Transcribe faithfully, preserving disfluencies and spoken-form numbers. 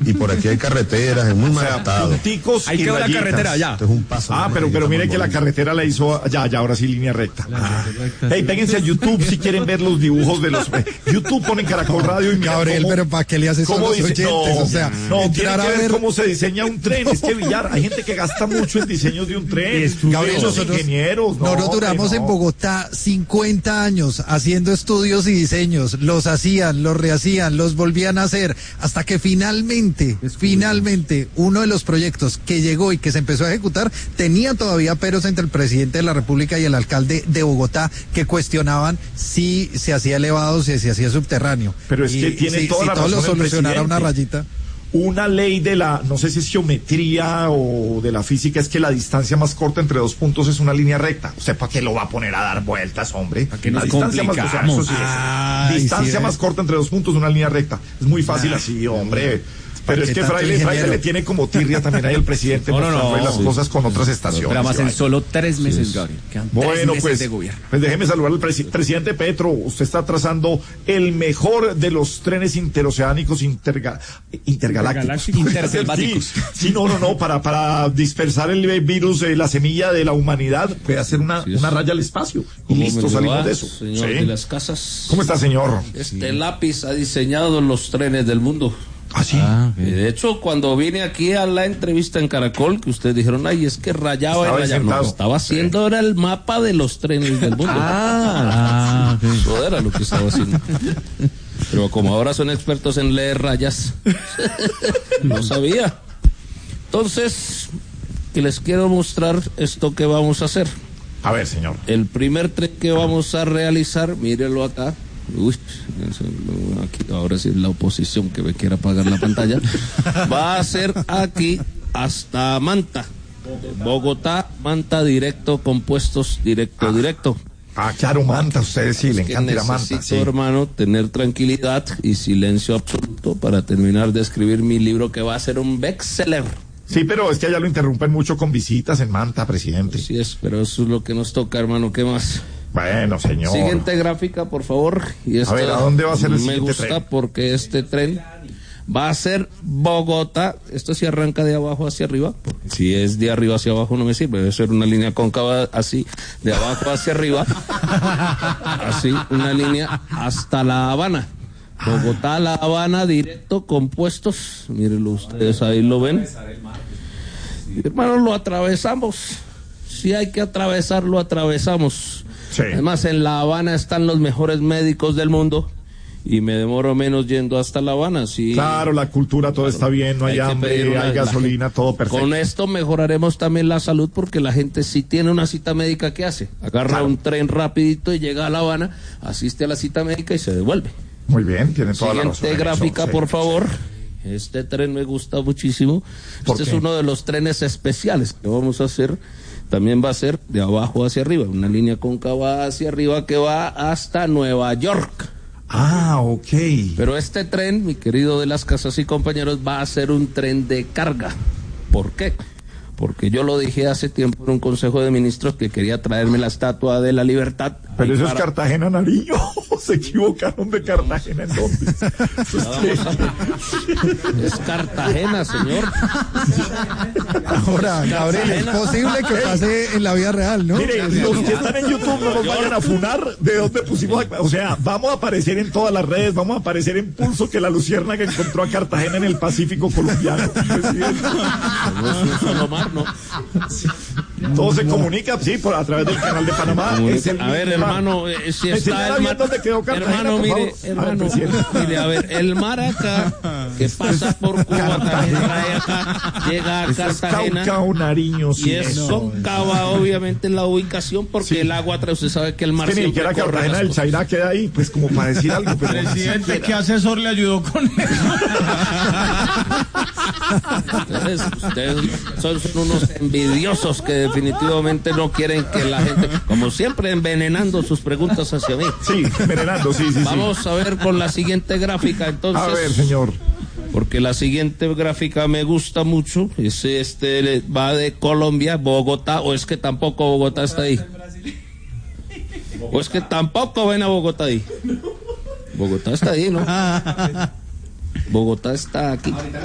y por aquí hay carreteras, es muy mal estado. Punticos Ahí y quedó la rayitas. carretera ya. Esto es un paso. Ah, pero, pero mire que la carretera la hizo, ya, ya, ahora sí línea recta. Ah. Hey, péguense a YouTube si quieren ver los dibujos de los... YouTube, ponen Caracol Radio y miren Gabriel, cómo, pero ¿para qué le haces eso a cómo los dice, oyentes? no, O sea, no, tiene entrar que a ver, ver- cómo se diseña un tren. Es que Villar, hay gente que gasta mucho en diseños de un tren. Gabriel, Los nosotros, ingenieros, no, nosotros duramos no. en Bogotá cincuenta años haciendo estudios y diseños, los hacían, los rehacían, los volvían a hacer, hasta que finalmente, finalmente, uno de los proyectos que llegó y que se empezó a ejecutar tenía todavía peros entre el presidente de la República y el alcalde de Bogotá, que cuestionaban si se hacía elevado, si se hacía subterráneo. Pero es Y que tiene si, toda si la todo razón lo el solucionara una presidente. rayita. Una ley de la, no sé si es geometría o de la física, es que la distancia más corta entre dos puntos es una línea recta. ¿Usted para qué lo va a poner a dar vueltas, hombre? ¿Para qué La nos distancia más, o sea, complicamos? eso sí es. Ay, distancia sí, más ¿eh? corta entre dos puntos, una línea recta. Es muy fácil así, hombre. Pero es qué que tanto Fraile, Fraile ingeniero? le tiene como tirria también ahí el presidente No, no, mostrando no. las cosas con otras estaciones. Pero además y en vaina. solo tres meses, Gabriel. Quedan tres Bueno, meses pues, de gobierno. pues déjeme saludar al presi- presidente Petro. Usted está trazando el mejor de los trenes interoceánicos interga- intergalácticos. Interselváticos. Sí, sí, no, no, no, para, para dispersar el virus, eh, la semilla de la humanidad, puede hacer una, Así es. una raya al espacio. Y ¿Cómo listo, me le salimos va, de eso. señor Sí. de las casas? ¿Cómo está, señor? Este lápiz ha diseñado los trenes del mundo. Ah, sí. Y de hecho, cuando vine aquí a la entrevista en Caracol, que ustedes dijeron, ay, es que rayaba Estaba y rayaba. sentado. No, estaba haciendo ahora el mapa de los trenes del mundo. Ah, eso era lo que estaba haciendo. Pero como ahora son expertos en leer rayas, no sabía. Entonces, que les quiero mostrar esto que vamos a hacer. A ver, señor. El primer tren que vamos a realizar, mírelo acá. Uy, eso, aquí, ahora sí es la oposición que me quiere apagar la pantalla. Va a ser aquí hasta Manta. De Bogotá, Manta, directo, compuestos, directo, Ah. directo. Ah, claro, Manta, ustedes sí, le Que encanta ir a Manta. necesito, Sí. hermano, tener tranquilidad y silencio absoluto para terminar de escribir mi libro que va a ser un bestseller. Sí, pero es que allá lo interrumpen mucho con visitas en Manta, presidente. Así es, pero eso es lo que nos toca, hermano. ¿Qué más? Bueno, señor. Siguiente gráfica, por favor. Y esta ver, ¿a dónde va a ser el Me siguiente gusta tren? porque este tren va a ser Bogotá. Esto sí arranca de abajo hacia arriba. Porque si es de arriba hacia abajo no me sirve. Debe ser una línea cóncava así, de abajo hacia arriba. Así, una línea hasta La Habana. Bogotá, La Habana, directo, compuestos. Mírenlo ustedes, ahí lo ven. Hermano, lo atravesamos. Si hay que atravesarlo, atravesamos. Sí. Además, en La Habana están los mejores médicos del mundo y me demoro menos yendo hasta La Habana. Sí. Claro, la cultura, todo está bien, no hay, Hay que pedir hambre, una- hay la gasolina, gente- todo perfecto. Con esto mejoraremos también la salud porque la gente si tiene una cita médica, ¿qué hace? Agarra Claro. un tren rapidito y llega a La Habana, asiste a la cita médica y se devuelve. Muy bien, tiene toda la razón. Siguiente en eso, gráfica, sí. por favor. Este tren me gusta muchísimo. ¿Por Este qué? es uno de los trenes especiales que vamos a hacer. También va a ser de abajo hacia arriba, una línea cóncava hacia arriba que va hasta Nueva York. Ah, ok. Pero este tren, mi querido de las casas y compañeros, va a ser un tren de carga. ¿Por qué? Porque yo lo dije hace tiempo en un consejo de ministros que quería traerme la estatua de la libertad. Pero Y eso es para- Cartagena, Nariño. Se equivocaron de Cartagena, ¿en dónde? Eso es que- Es Cartagena, señor. Ahora, Gabriel, es posible que pase en la vida real, ¿no? Mire, los que están en YouTube no nos vayan a funar de dónde pusimos. a- O sea, vamos a aparecer en todas las redes, vamos a aparecer en Pulso que la Luciérnaga encontró a Cartagena en el Pacífico colombiano. presidente. No es un solo mar, ¿no? Todo se comunica, sí, por, a través del canal de Panamá. Es el A ver, mismo mar. hermano, eh, si Me está señala el bien mar. dónde quedó Cartagena, Hermano, por mire, favor. A ver, hermano, presidente. mire, a ver, el mar acá, que pasa por Cuba, acá, trae acá, llega a Eso es Cartagena. Cauca o Nariño, sí. Y es no. Cóncava, obviamente, en la ubicación, porque Sí. el agua trae, usted sabe que el mar Es que ni siempre siquiera corre Cartagena las del cosas. Chairá queda ahí, pues como para decir algo. Pero Presidente, ¿qué asesor le ayudó con eso? Ustedes, ustedes son, son unos envidiosos que definitivamente no quieren que la gente, como siempre, envenenando sus preguntas hacia mí. Sí, envenenando, sí, sí, sí. Vamos a ver con la siguiente gráfica, entonces. A ver, señor. Porque la siguiente gráfica me gusta mucho. Es este, va de Colombia, Bogotá, o es que tampoco Bogotá está ahí. O es que tampoco ven a Bogotá ahí. Bogotá está ahí, ¿no? Bogotá está aquí.